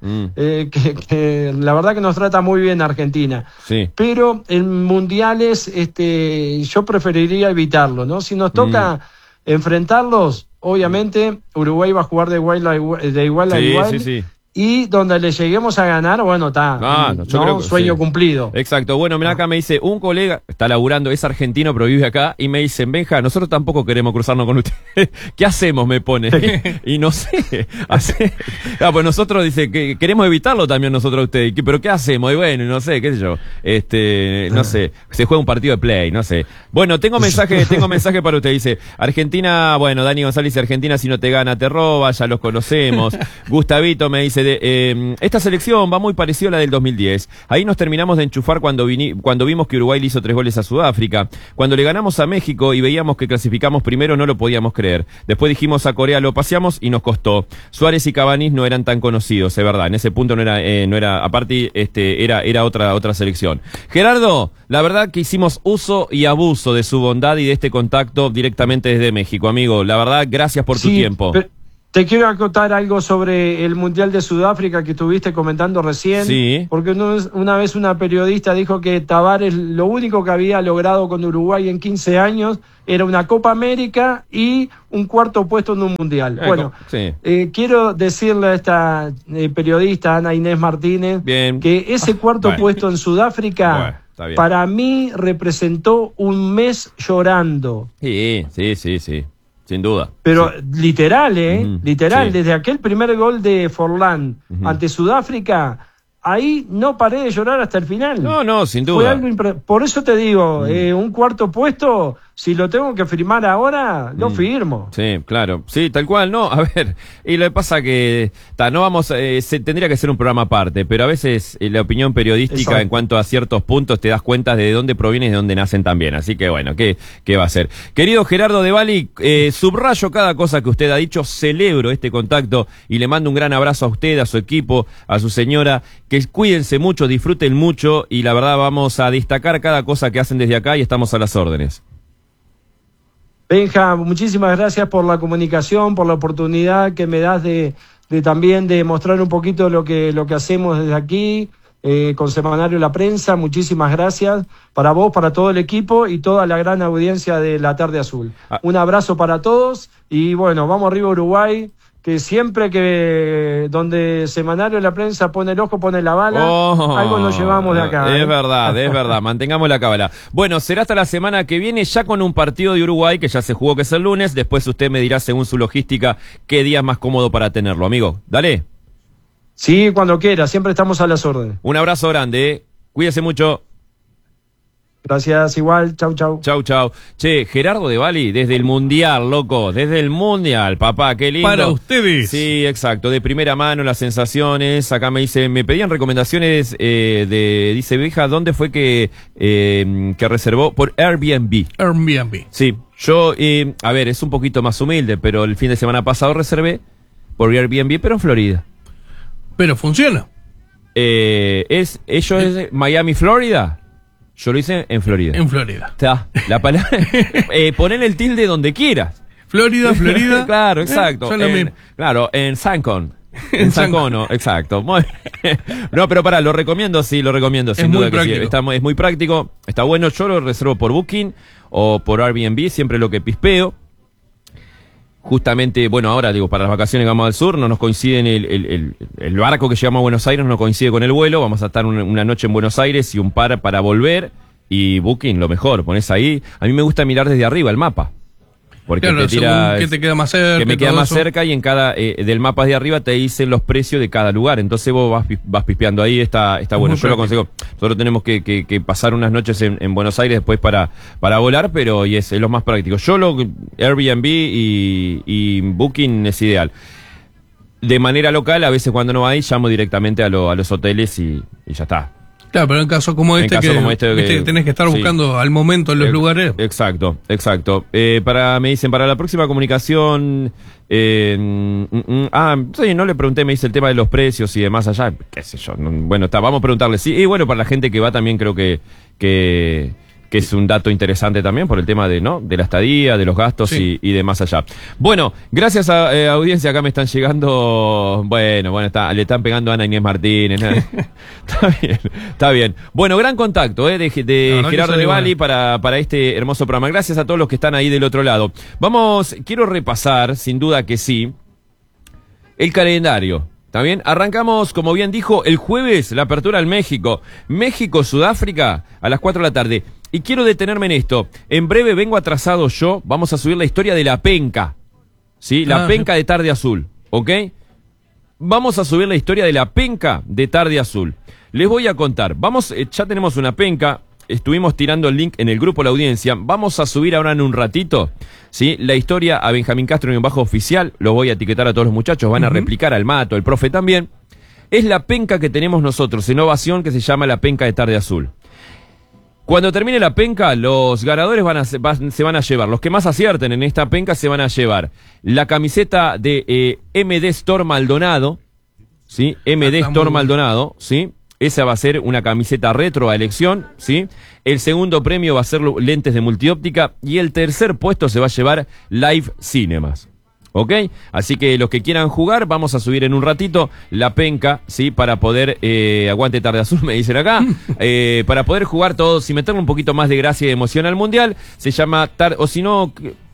que la verdad que nos trata muy bien Argentina. Sí. Pero en mundiales yo preferiría evitarlo, ¿no? Si nos toca enfrentarlos, obviamente Uruguay va a jugar de igual a igual. Sí. Y donde le lleguemos a ganar, bueno, está, sueño cumplido. Exacto, bueno, mira, acá me dice, un colega, está laburando, es argentino, pero vive acá, y me dicen, Benja, nosotros tampoco queremos cruzarnos con usted. ¿Qué hacemos? Me pone. Y no sé, pues nosotros, dice, que queremos evitarlo también nosotros a usted, pero ¿qué hacemos? Y bueno, no sé, qué sé yo, no sé, se juega un partido de play, no sé. Bueno, tengo mensaje para usted, dice, Argentina, bueno, Dani González dice, Argentina si no te gana te roba, ya los conocemos. Gustavito me dice, esta selección va muy parecida a la del 2010. Ahí nos terminamos de enchufar cuando vimos que Uruguay le hizo 3 goles a Sudáfrica. Cuando le ganamos a México y veíamos que clasificamos primero, no lo podíamos creer. Después dijimos a Corea lo paseamos y nos costó. Suárez y Cavani no eran tan conocidos, es verdad. En ese punto no era aparte, era otra selección. Gerardo, la verdad que hicimos uso y abuso de su bondad y de este contacto directamente desde México, amigo. La verdad, gracias por tu tiempo. Te quiero acotar algo sobre el Mundial de Sudáfrica que estuviste comentando recién, porque una vez una periodista dijo que Tavares lo único que había logrado con Uruguay en 15 años era una Copa América y un 4º puesto en un Mundial. Bueno, quiero decirle a esta periodista, Ana Inés Martínez, que ese 4º puesto en Sudáfrica para mí representó un mes llorando. Sí. Sin duda. Pero literal, literal, desde aquel primer gol de Forlán ante Sudáfrica, ahí no paré de llorar hasta el final. No, sin duda. Fue algo por eso te digo, un 4º puesto, si lo tengo que firmar ahora, lo firmo. Sí, claro. Sí, tal cual, no. A ver, y lo que pasa que no vamos, tendría que ser un programa aparte, pero a veces la opinión periodística en cuanto a ciertos puntos te das cuenta de dónde provienen y de dónde nacen también. Así que bueno, ¿qué va a ser? Querido Gerardo de Bali, subrayo cada cosa que usted ha dicho, celebro este contacto y le mando un gran abrazo a usted, a su equipo, a su señora, que cuídense mucho, disfruten mucho y la verdad vamos a destacar cada cosa que hacen desde acá y estamos a las órdenes. Benja, muchísimas gracias por la comunicación, por la oportunidad que me das de también de mostrar un poquito lo que hacemos desde aquí, con Semanario La Prensa. Muchísimas gracias para vos, para todo el equipo y toda la gran audiencia de La Tarde Azul. Un abrazo para todos y bueno, vamos arriba Uruguay, que siempre que donde Semanario La Prensa pone el ojo, pone la bala, algo nos llevamos de acá. Es verdad, mantengamos la cábala. Bueno, será hasta la semana que viene ya con un partido de Uruguay que ya se jugó, que es el lunes. Después usted me dirá según su logística qué día es más cómodo para tenerlo, amigo. Dale. Sí, cuando quiera, siempre estamos a las órdenes. Un abrazo grande, cuídese mucho. Gracias, igual, chau. Chau. Che, Gerardo de Bali, desde el Mundial, loco, desde el Mundial, papá, qué lindo. Para ustedes. Sí, exacto, de primera mano las sensaciones. Acá me pedían recomendaciones dice Benja, ¿dónde fue que reservó? Por Airbnb. Sí, yo, a ver, es un poquito más humilde, pero el fin de semana pasado reservé por Airbnb, pero en Florida. Pero funciona. ¿Es Miami, Florida? Yo lo hice en Florida. Está, la palabra. Ponen el tilde donde quieras. Florida. Claro, exacto. Claro, en Sancon. En Sancono, exacto. No, pero pará, lo recomiendo, sin duda que sí. Es muy práctico, está bueno. Yo lo reservo por Booking o por Airbnb, siempre lo que pispeo. Justamente, bueno, ahora digo, para las vacaciones que vamos al sur, no nos coinciden el barco que llegamos a Buenos Aires, no coincide con el vuelo. Vamos a estar una noche en Buenos Aires y un par para volver. Y Booking, lo mejor, pones ahí. A mí me gusta mirar desde arriba el mapa. Porque claro, te tira, que te queda más cerca. Que me queda más cerca y en cada del mapa de arriba te dicen los precios de cada lugar. Entonces vos vas pispeando ahí, está bueno. Yo lo aconsejo. Nosotros tenemos que pasar unas noches en Buenos Aires después para volar, pero es lo más práctico. Airbnb y Booking es ideal. De manera local, a veces cuando no hay, llamo directamente a los hoteles y ya está. Claro, pero en caso como este, que tenés que estar buscando al momento en los lugares. Exacto. Me dicen, para la próxima comunicación, no le pregunté, me dice el tema de los precios y demás allá, qué sé yo, bueno, vamos a preguntarle, sí, y bueno, para la gente que va también creo que es un dato interesante también por el tema de la estadía, de los gastos y de más allá. Bueno, gracias a audiencia, acá me están llegando, bueno, le están pegando a Ana Inés Martínez. Está bien. Bueno, gran contacto de Gerardo de Bali para este hermoso programa. Gracias a todos los que están ahí del otro lado. Quiero repasar, sin duda que sí, el calendario. ¿Está bien? Arrancamos, como bien dijo, el jueves, la apertura al México. México-Sudáfrica a las 4 de la tarde. Y quiero detenerme en esto. En breve vengo atrasado yo. Vamos a subir la historia de la penca. ¿Sí? La penca de Tarde Azul. ¿Ok? Vamos a subir la historia de la penca de Tarde Azul. Les voy a contar. Ya tenemos una penca. Estuvimos tirando el link en el grupo de la audiencia. Vamos a subir ahora en un ratito, ¿sí? La historia a Benjamín Castro en un bajo oficial. Lo voy a etiquetar a todos los muchachos. Van a replicar al Mato, el profe también. Es la penca que tenemos nosotros en Ovación, que se llama la penca de Tarde Azul. Cuando termine la penca, los ganadores se van a llevar. Los que más acierten en esta penca se van a llevar la camiseta de MD Store Maldonado, ¿sí? MD Store Maldonado, ¿sí? Esa va a ser una camiseta retro a elección, ¿sí? El segundo premio va a ser lentes de multióptica y el tercer puesto se va a llevar Live Cinemas. ¿Ok? Así que los que quieran jugar, vamos a subir en un ratito la penca, ¿sí? Para poder, aguante Tarde Azul, me dicen acá, para poder jugar todos y meterle un poquito más de gracia y emoción al Mundial. Se llama, o si no,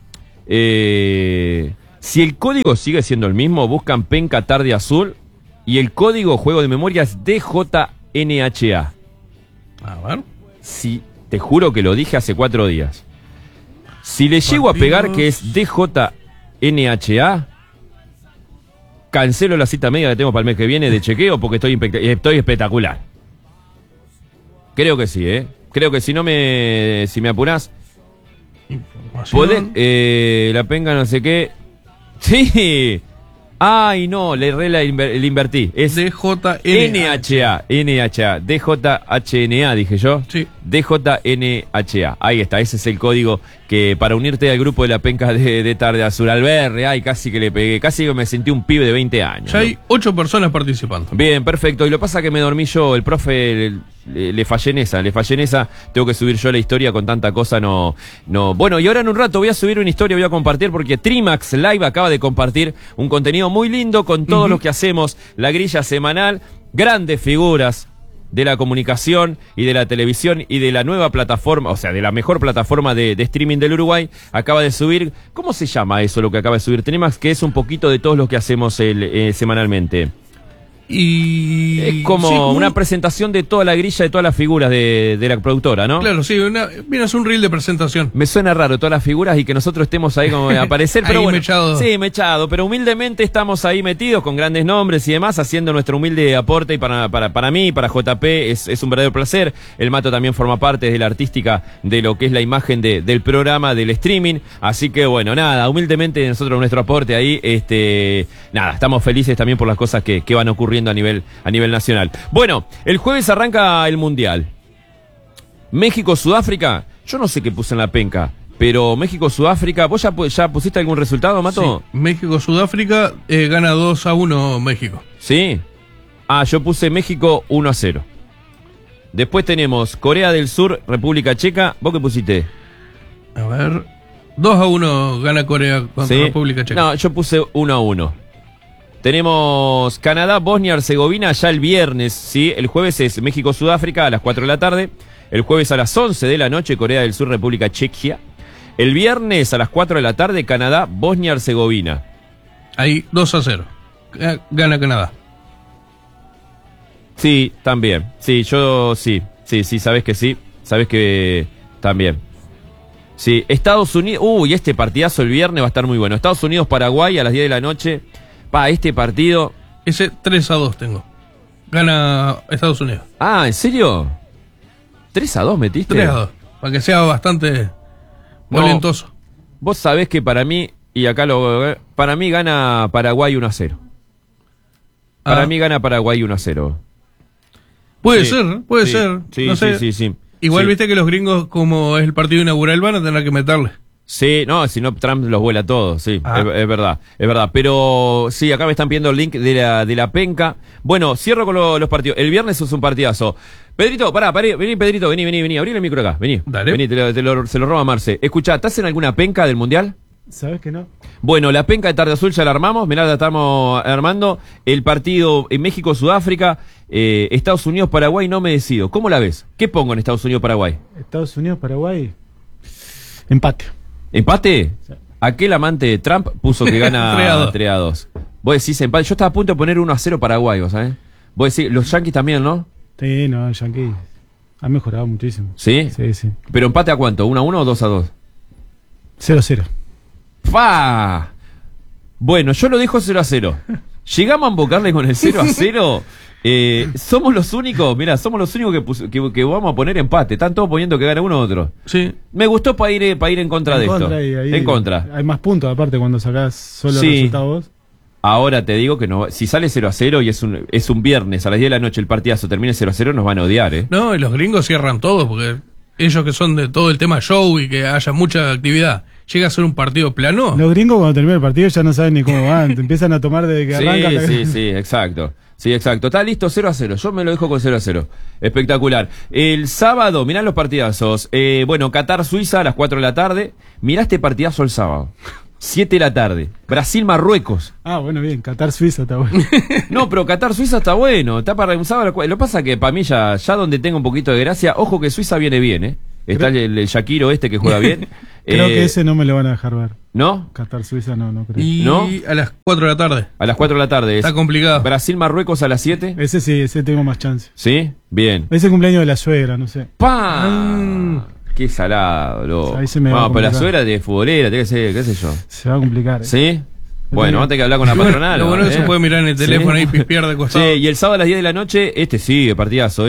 si el código sigue siendo el mismo, buscan penca Tarde Azul. Y el código juego de memoria es DJNHA. A ver. Sí, te juro que lo dije hace 4 días. Si le llego a pegar que es DJNHA, cancelo la cita media que tengo para el mes que viene de chequeo porque estoy espectacular. Creo que sí, ¿eh? Creo que si me apurás, la penca no sé qué. Sí. Ay, no, le invertí. Es DJNHA. DJHNA, dije yo. Sí. DJNHA. Ahí está, ese es el código que para unirte al grupo de la penca de Tarde Azul. Alberre, ay, casi que le pegué. Casi que me sentí un pibe de 20 años. Ya hay 8 personas participando. Bien, perfecto. Y lo pasa que me dormí yo, el profe le fallé en esa. Tengo que subir yo la historia con tanta cosa, no. Bueno, y ahora en un rato voy a subir una historia, voy a compartir porque Trimax Live acaba de compartir un contenido muy lindo con todo lo que hacemos, la grilla semanal, grandes figuras de la comunicación y de la televisión y de la nueva plataforma, o sea, de la mejor plataforma de streaming del Uruguay, acaba de subir, ¿cómo se llama eso lo que acaba de subir Trimax? Que es un poquito de todo lo que hacemos semanalmente. Y es como una presentación de toda la grilla, de todas las figuras de la productora, ¿no? Claro, sí, es un reel de presentación. Me suena raro todas las figuras y que nosotros estemos ahí como a aparecer, pero bueno, mechado. Sí, mechado, pero humildemente estamos ahí metidos con grandes nombres y demás, haciendo nuestro humilde aporte, y para mí, para JP, es un verdadero placer. El Mato también forma parte de la artística de lo que es la imagen del programa, del streaming, así que bueno, nada, humildemente nosotros nuestro aporte ahí, nada, estamos felices también por las cosas que van ocurriendo a nivel nacional. Bueno, el jueves arranca el Mundial. México-Sudáfrica, yo no sé qué puse en la penca, pero México-Sudáfrica, ¿vos ya pusiste algún resultado, Mato? Sí. México-Sudáfrica gana 2-1 México. ¿Sí? Yo puse México 1-0. Después tenemos Corea del Sur, República Checa. ¿Vos qué pusiste? A ver, 2-1 gana Corea contra República Checa. No, yo puse 1-1. Tenemos Canadá, Bosnia, Herzegovina ya el viernes, ¿sí? El jueves es México, Sudáfrica a las 4 de la tarde. El jueves a las 11 de la noche, Corea del Sur, República Chequia. El viernes a las 4 de la tarde, Canadá, Bosnia, Herzegovina. Ahí 2-0. Gana Canadá. Sí, también. Sí, sí, sabes que sí. Sabes que también. Sí, Estados Unidos. Uy, este partidazo el viernes va a estar muy bueno. Estados Unidos, Paraguay a las 10 de la noche. Este partido. Ese 3-2 tengo. Gana Estados Unidos. Ah, ¿en serio? ¿3-2 metiste? 3-2. Para que sea bastante volentoso. Vos sabés que para mí, y acá para mí gana Paraguay 1-0. Para mí gana Paraguay 1-0. Puede ser. Sí, no sé. Sí. Igual viste que los gringos, como es el partido inaugural, van a tener que meterle. Sí, no, si no Trump los vuela todos, sí, es verdad. Pero sí, acá me están pidiendo el link de la penca. Bueno, cierro con los partidos. El viernes es un partidazo. Pedrito, vení Pedrito, vení, abrí el micro acá, vení. Dale. Vení, se lo roba Marce. Escuchá, ¿estás en alguna penca del Mundial? ¿Sabes que no? Bueno, la penca de Tarde Azul ya la armamos, mirá, la estamos armando. El partido en México, Sudáfrica, Estados Unidos, Paraguay, no me decido. ¿Cómo la ves? ¿Qué pongo en Estados Unidos, Paraguay? Estados Unidos, Paraguay, empate. ¿Empate? Sí. Aquel amante de Trump puso que gana 3-2. Vos decís empate. Yo estaba a punto de poner 1-0 Paraguay, ¿vos sabés? Vos decís, los Yankees también, ¿no? Sí, no, el Yankees ha mejorado muchísimo. ¿Sí? Sí. ¿Pero empate a cuánto? ¿1-1 o 2-2? 0-0. ¡Fa! Bueno, yo lo dejo 0-0. Llegamos a embocarle con el 0-0. Somos los únicos, mirá, que vamos a poner empate. Están todos poniendo que gana uno u otro. Sí. Me gustó para ir en contra de esto. En contra. Hay más puntos aparte cuando sacás solo el resultado vos. Ahora te digo que no, si sale 0-0 y es un viernes a las 10 de la noche el partidazo termine 0-0, nos van a odiar, ¿eh? No, y los gringos cierran todo porque ellos que son de todo el tema show y que haya mucha actividad. Llega a ser un partido plano. Los gringos cuando termina el partido ya no saben ni cómo van, te empiezan a tomar desde que arrancan. Sí, exacto. Sí, exacto. Está listo 0-0. Yo me lo dejo con 0-0. Espectacular. El sábado, mirá los partidazos. Bueno, Qatar-Suiza a las 4 de la tarde. Mirá este partidazo el sábado. 7 de la tarde. Brasil-Marruecos. Ah, bueno, bien. Qatar-Suiza está bueno. No, pero Qatar-Suiza está bueno. Está para un sábado. Lo que pasa que para mí ya donde tengo un poquito de gracia, ojo que Suiza viene bien, ¿eh? Está el Shakiro que juega bien. Creo que ese no me lo van a dejar ver. ¿No? Qatar-Suiza no creo. Y ¿No? A las 4 de la tarde. A las 4 de la tarde. Está complicado. Brasil-Marruecos a las 7. Ese sí, ese tengo más chance. ¿Sí? Bien. Ese cumpleaños de la suegra, no sé. ¡Pam! Qué salado, loco. Ahí se me va a pero la suegra de futbolera, qué sé yo. Se va a complicar. ¿Sí? Bueno, vamos a tener que hablar con la patronal. Lo bueno es que se puede mirar en el teléfono ahí, pispiar de costado. Sí, y el sábado a las 10 de la noche, sí, partidazo,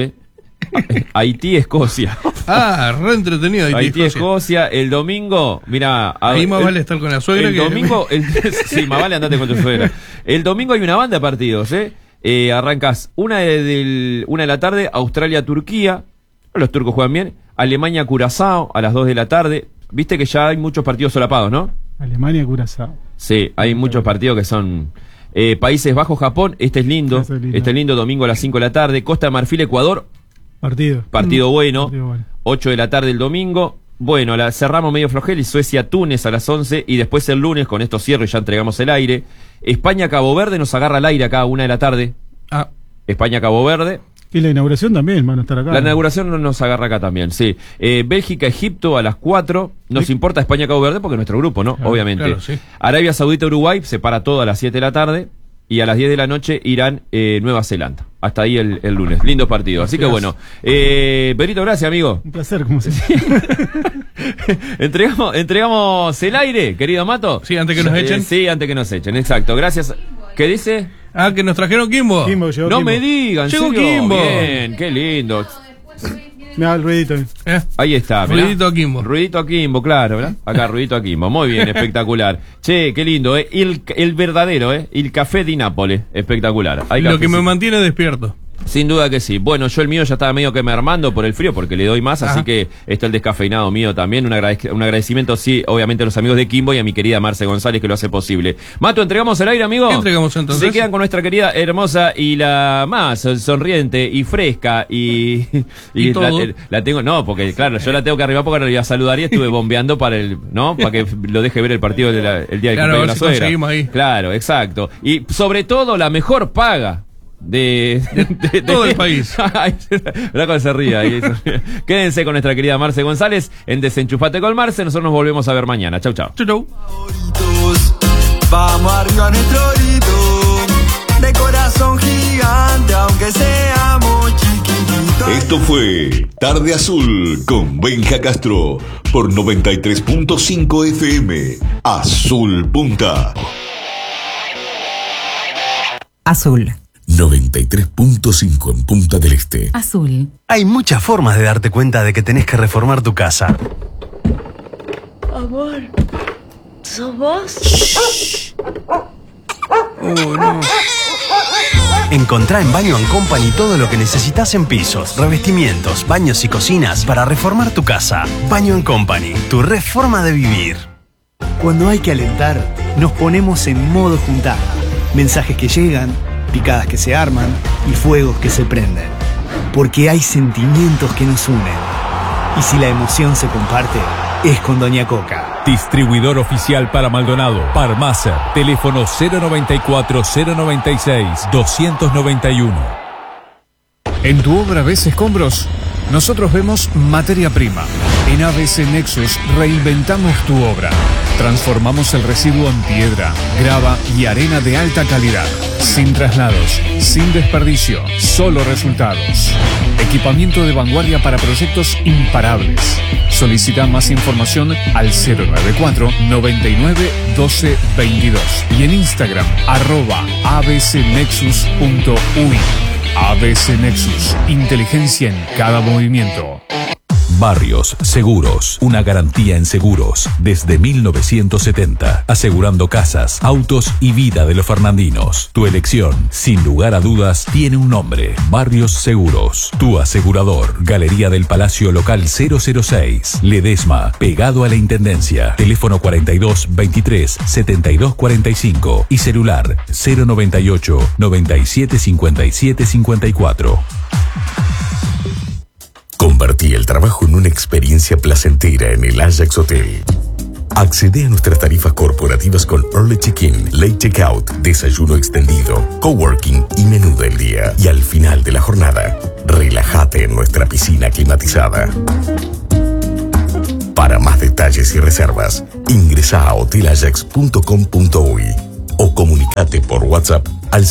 Haití-Escocia. Re entretenido Haití-Escocia. El domingo, mira. Ahí más vale estar con la suegra. El domingo, sí, más vale andate con tu suegra. El domingo hay una banda de partidos, arrancas una de la tarde, Australia-Turquía. Los turcos juegan bien. Alemania-Curazao a las 2 de la tarde. Viste que ya hay muchos partidos solapados, ¿no? Alemania-Curazao. Sí, hay muchos partidos que son... Países Bajos-Japón, este es lindo. Este es lindo, domingo a las 5 de la tarde. Costa de Marfil-Ecuador. Partido bueno. 8 de la tarde el domingo. Bueno, cerramos medio flojel y Suecia-Túnez a las 11. Y después el lunes, con esto cierro y ya entregamos el aire. España-Cabo Verde nos agarra al aire acá a 1 de la tarde. España-Cabo Verde. Y la inauguración también van a estar acá. La inauguración nos agarra acá también, sí. Bélgica-Egipto a las 4. Nos importa España-Cabo Verde porque es nuestro grupo, ¿no? Obviamente. Claro, sí. Arabia Saudita-Uruguay se para todo a las 7 de la tarde. Y a las 10 de la noche Irán-Nueva Zelanda. Hasta ahí el lunes. Lindo partido. Así que bueno. Pedrito, gracias, amigo. Un placer, como siempre. ¿Entregamos el aire, querido Mato? Sí, antes que nos echen. Sí, antes que nos echen, exacto. Gracias. ¿Qué dice? Que nos trajeron Kimbo. Llegó no Kimbo. Me digan, llegó ¿serio? Kimbo. Bien, qué lindo. Mira el ruidito. Ahí está, ¿verdad? Ruidito a Kimbo. Ruidito a Kimbo, claro, ¿verdad? Acá, ruidito a Kimbo. Muy bien, espectacular. Che, qué lindo, El verdadero, El café di Nápoles. Espectacular. Lo que me mantiene despierto. Sin duda que sí. Bueno, yo el mío ya estaba medio que me armando por el frío, porque le doy más, así que está el descafeinado mío también. Un agradecimiento, sí, obviamente a los amigos de Kimbo y a mi querida Marce González que lo hace posible. Mato, ¿entregamos el aire, amigo? Entregamos entonces. Se quedan con nuestra querida, hermosa y la más sonriente y fresca y la tengo, no, porque claro, yo la tengo que arribar porque ahora le voy a saludar y estuve bombeando para que lo deje ver el partido el día del cumpleaños de la suegra. Ahí. Claro, exacto. Y sobre todo la mejor paga de todo el país. Mirá cómo se ríe ahí. Quédense con nuestra querida Marce González en Desenchufate con Marce. Nosotros nos volvemos a ver mañana. Chau, chau. Chau. Vamos arriba a nuestro grito, de corazón gigante, aunque seamos chiquititos. Esto fue Tarde Azul con Benja Castro por 93.5 FM. Azul Punta. Azul. 93.5 en Punta del Este. Azul. Hay muchas formas de darte cuenta de que tenés que reformar tu casa. Amor, ¿sos vos? No. Encontrá en Baño & Company todo lo que necesitas en pisos, revestimientos, baños y cocinas para reformar tu casa. Baño & Company, tu reforma de vivir. Cuando hay que alentar, nos ponemos en modo juntada. Mensajes que llegan, picadas que se arman y fuegos que se prenden. Porque hay sentimientos que nos unen. Y si la emoción se comparte, es con Doña Coca. Distribuidor oficial para Maldonado, Parmaser, teléfono 094-096-291. En tu obra ves escombros, nosotros vemos materia prima. En ABC Nexus reinventamos tu obra. Transformamos el residuo en piedra, grava y arena de alta calidad. Sin traslados, sin desperdicio, solo resultados. Equipamiento de vanguardia para proyectos imparables. Solicita más información al 094-99-12-22 y en Instagram @abcnexus.uy. ABC Nexus, inteligencia en cada movimiento. Barrios Seguros, una garantía en seguros desde 1970, asegurando casas, autos y vida de los fernandinos. Tu elección, sin lugar a dudas, tiene un nombre: Barrios Seguros, tu asegurador. Galería del Palacio Local 006, Ledesma, pegado a la Intendencia. Teléfono 42 23 72 45 y celular 098 97 57 54. Convertí el trabajo en una experiencia placentera en el Ajax Hotel. Accede a nuestras tarifas corporativas con Early Check-in, Late Checkout, desayuno extendido, coworking y menú del día. Y al final de la jornada, relájate en nuestra piscina climatizada. Para más detalles y reservas, ingresa a hotelajax.com.uy o comunicate por WhatsApp al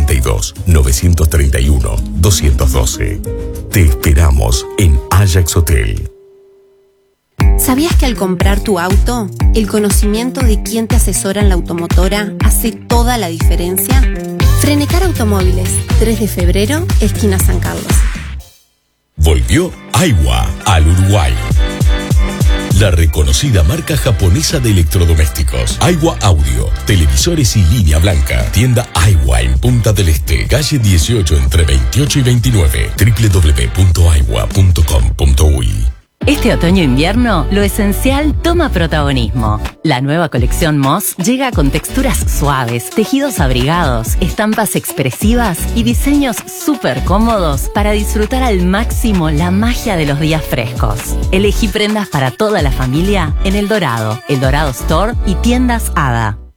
092-931-212. Te esperamos en Ajax Hotel. ¿Sabías que al comprar tu auto, el conocimiento de quién te asesora en la automotora hace toda la diferencia? Frenecar Automóviles, 3 de febrero, esquina San Carlos. Volvió Aiwa al Uruguay. La reconocida marca japonesa de electrodomésticos. Aiwa Audio, televisores y línea blanca. Tienda Aiwa en Punta del Este, calle 18 entre 28 y 29. www.aiwa.com.uy. Este otoño-invierno, lo esencial toma protagonismo. La nueva colección Moss llega con texturas suaves, tejidos abrigados, estampas expresivas y diseños súper cómodos para disfrutar al máximo la magia de los días frescos. Elegí prendas para toda la familia en El Dorado Store y tiendas Ada.